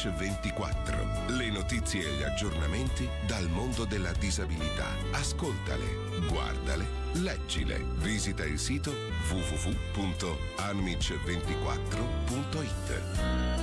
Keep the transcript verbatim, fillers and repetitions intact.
Anmic ventiquattro. Le notizie e gli aggiornamenti dal mondo della disabilità. Ascoltale, guardale, leggile. Visita il sito w w w punto anmic ventiquattro punto it.